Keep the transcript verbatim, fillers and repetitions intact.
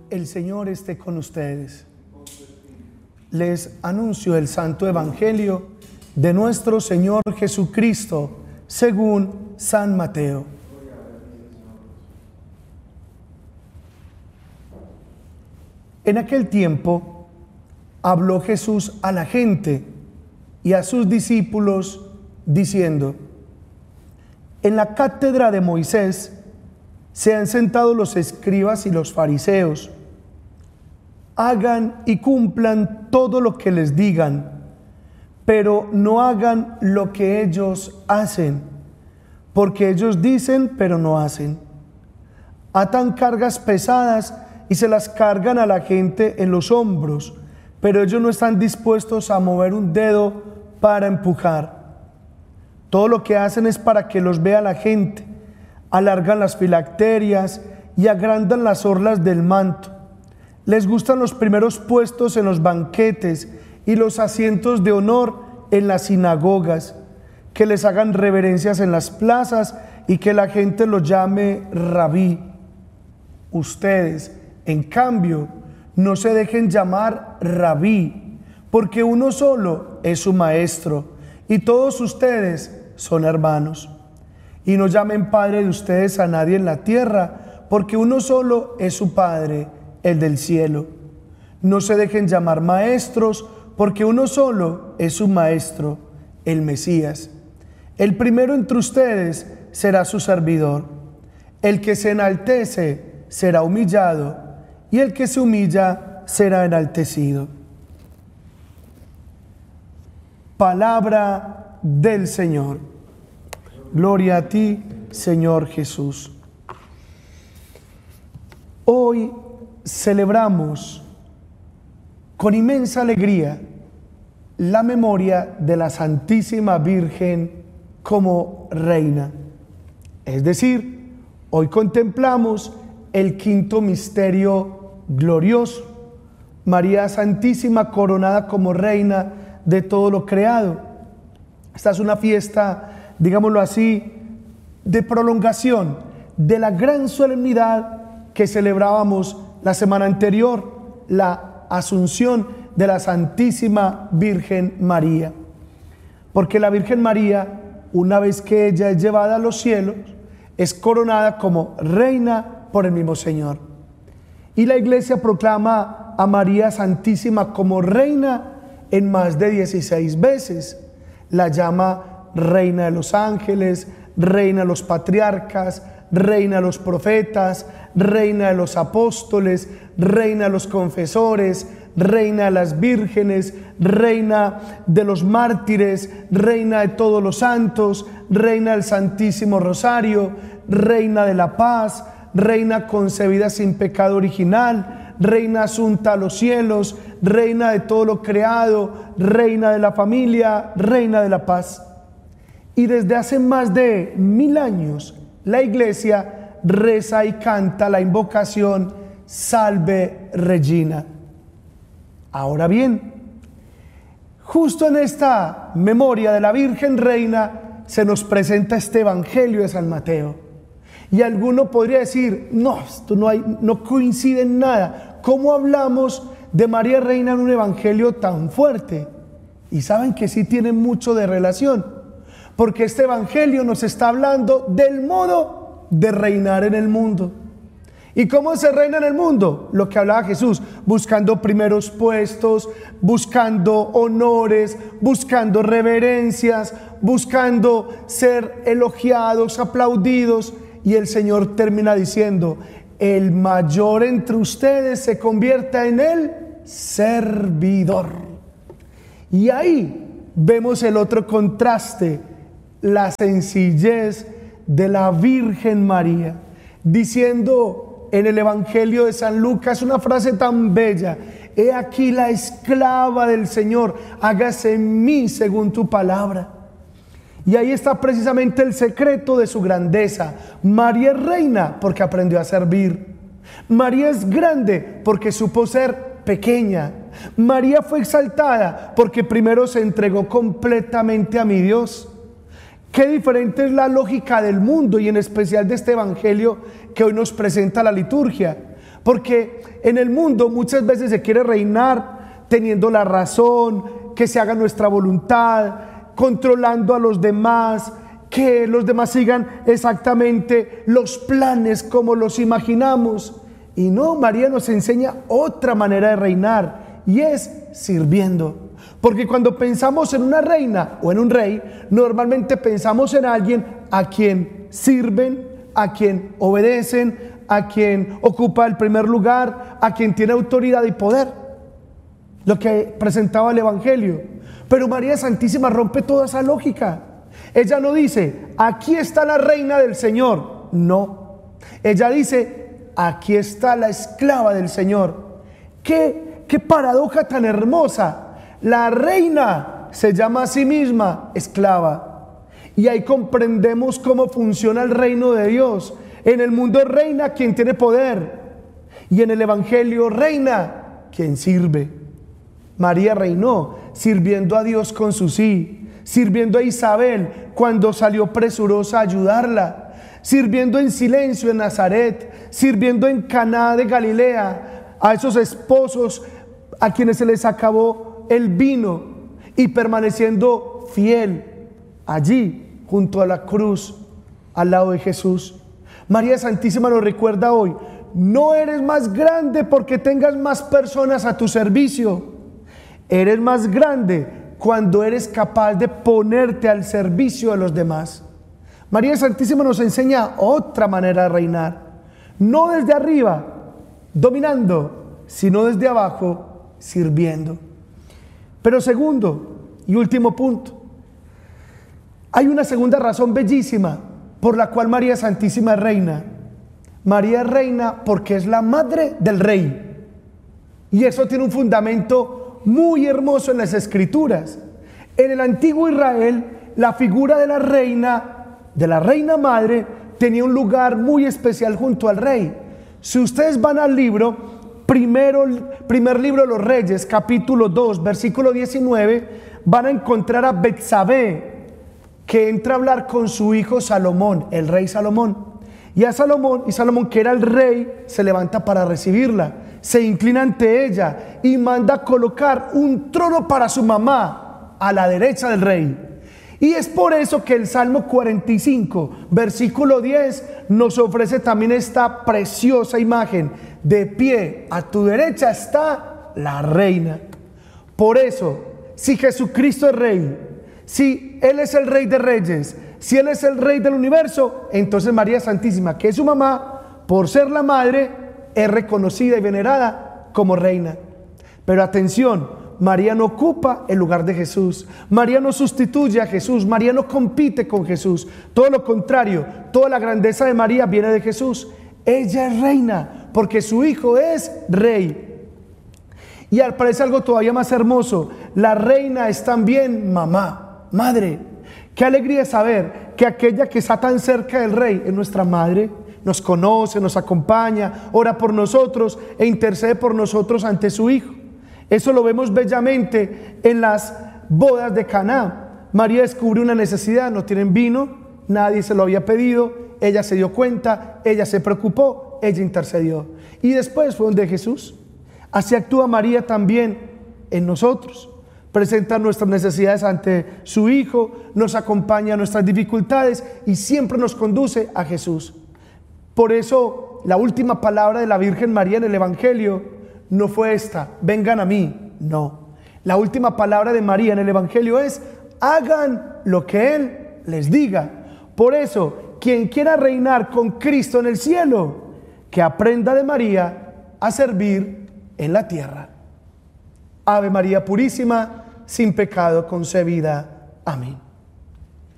El Señor esté con ustedes. Les anuncio el Santo Evangelio de nuestro Señor Jesucristo según San Mateo. En aquel tiempo habló Jesús a la gente y a sus discípulos diciendo: en la cátedra de Moisés se han sentado los escribas y los fariseos. Hagan y cumplan todo lo que les digan, pero no hagan lo que ellos hacen, porque ellos dicen pero no hacen. Atan cargas pesadas y se las cargan a la gente en los hombros, pero ellos no están dispuestos a mover un dedo para empujar. Todo lo que hacen es para que los vea la gente. Alargan las filacterias y agrandan las orlas del manto. Les gustan los primeros puestos en los banquetes y los asientos de honor en las sinagogas, que les hagan reverencias en las plazas y que la gente los llame rabí. Ustedes, en cambio, no se dejen llamar rabí, porque uno solo es su maestro y todos ustedes son hermanos. Y no llamen padre de ustedes a nadie en la tierra, porque uno solo es su Padre, el del cielo. No se dejen llamar maestros, porque uno solo es su maestro, el Mesías. El primero entre ustedes será su servidor. El que se enaltece será humillado, y el que se humilla será enaltecido. Palabra del Señor. Gloria a ti, Señor Jesús. Hoy celebramos con inmensa alegría la memoria de la Santísima Virgen como Reina. Es decir, hoy contemplamos el quinto misterio glorioso, María Santísima coronada como Reina de todo lo creado. Esta es una fiesta, digámoslo así, de prolongación de la gran solemnidad que celebrábamos la semana anterior, la Asunción de la Santísima Virgen María. Porque la Virgen María, una vez que ella es llevada a los cielos, es coronada como reina por el mismo Señor. Y la Iglesia proclama a María Santísima como reina en más de dieciséis veces. La llama Reina de los ángeles, Reina de los patriarcas, Reina de los profetas, Reina de los apóstoles, Reina de los confesores, Reina de las vírgenes, Reina de los mártires, Reina de todos los santos, Reina del Santísimo Rosario, Reina de la paz, Reina concebida sin pecado original, Reina asunta a los cielos, Reina de todo lo creado, Reina de la familia, Reina de la paz. Y desde hace más de mil años, la Iglesia reza y canta la invocación Salve Regina. Ahora bien, justo en esta memoria de la Virgen Reina se nos presenta este Evangelio de San Mateo. Y alguno podría decir: no, esto no, hay, no coincide en nada. ¿Cómo hablamos de María Reina en un Evangelio tan fuerte? Y saben que sí tiene mucho de relación. Porque este Evangelio nos está hablando del modo de reinar en el mundo. ¿Y cómo se reina en el mundo? Lo que hablaba Jesús, buscando primeros puestos, buscando honores, buscando reverencias, buscando ser elogiados, aplaudidos. Y el Señor termina diciendo: el mayor entre ustedes se convierta en el servidor. Y ahí vemos el otro contraste, la sencillez de la Virgen María, diciendo en el Evangelio de San Lucas una frase tan bella: he aquí la esclava del Señor, hágase en mí según tu palabra. Y ahí está precisamente el secreto de su grandeza. María es reina porque aprendió a servir. María es grande porque supo ser pequeña. María fue exaltada porque primero se entregó completamente a mi Dios. Qué diferente es la lógica del mundo y en especial de este Evangelio que hoy nos presenta la liturgia. Porque en el mundo muchas veces se quiere reinar teniendo la razón, que se haga nuestra voluntad, controlando a los demás, que los demás sigan exactamente los planes como los imaginamos. Y no, María nos enseña otra manera de reinar, y es sirviendo. Porque cuando pensamos en una reina o en un rey, normalmente pensamos en alguien a quien sirven, a quien obedecen, a quien ocupa el primer lugar, a quien tiene autoridad y poder. Lo que presentaba el Evangelio. Pero María Santísima rompe toda esa lógica. Ella no dice, aquí está la reina del Señor. No. Ella dice, aquí está la esclava del Señor. ¿Qué, qué paradoja tan hermosa? La reina se llama a sí misma esclava. Y ahí comprendemos cómo funciona el reino de Dios. En el mundo reina quien tiene poder, y en el Evangelio reina quien sirve. María reinó sirviendo a Dios con su sí, sirviendo a Isabel cuando salió presurosa a ayudarla, sirviendo en silencio en Nazaret, sirviendo en Caná de Galilea a esos esposos a quienes se les acabó el vino, y permaneciendo fiel allí junto a la cruz al lado de Jesús. María Santísima nos recuerda hoy, no eres más grande porque tengas más personas a tu servicio, eres más grande cuando eres capaz de ponerte al servicio de los demás. María Santísima nos enseña otra manera de reinar, no desde arriba dominando, sino desde abajo sirviendo. Pero segundo y último punto, hay una segunda razón bellísima por la cual María Santísima es reina. María es reina porque es la madre del rey. Y eso tiene un fundamento muy hermoso en las Escrituras. En el antiguo Israel, la figura de la reina, de la reina madre, tenía un lugar muy especial junto al rey. Si ustedes van al libro Primero, primer libro de los Reyes, capítulo dos, versículo diecinueve, van a encontrar a Betsabé, que entra a hablar con su hijo Salomón, el rey Salomón. Y a Salomón, y Salomón, que era el rey, se levanta para recibirla, se inclina ante ella y manda colocar un trono para su mamá a la derecha del rey. Y es por eso que el Salmo cuarenta y cinco, versículo diez, nos ofrece también esta preciosa imagen. De pie a tu derecha está la reina. Por eso, si Jesucristo es rey, si Él es el rey de reyes, si Él es el rey del universo, entonces María Santísima, que es su mamá, por ser la madre, es reconocida y venerada como reina. Pero atención, María no ocupa el lugar de Jesús, María no sustituye a Jesús, María no compite con Jesús. Todo lo contrario, toda la grandeza de María viene de Jesús. Ella es reina porque su hijo es rey. Y al parecer algo todavía más hermoso, la reina es también mamá, madre. Qué alegría saber que aquella que está tan cerca del rey es nuestra madre, nos conoce, nos acompaña, ora por nosotros e intercede por nosotros ante su hijo. Eso lo vemos bellamente en las bodas de Caná. María descubre una necesidad, no tienen vino, nadie se lo había pedido, ella se dio cuenta, ella se preocupó, ella intercedió. Y después fue donde Jesús. Así actúa María también en nosotros. Presenta nuestras necesidades ante su Hijo, nos acompaña en nuestras dificultades y siempre nos conduce a Jesús. Por eso la última palabra de la Virgen María en el Evangelio no fue esta, vengan a mí, no. La última palabra de María en el Evangelio es, hagan lo que Él les diga. Por eso, quien quiera reinar con Cristo en el cielo, que aprenda de María a servir en la tierra. Ave María Purísima, sin pecado concebida. Amén.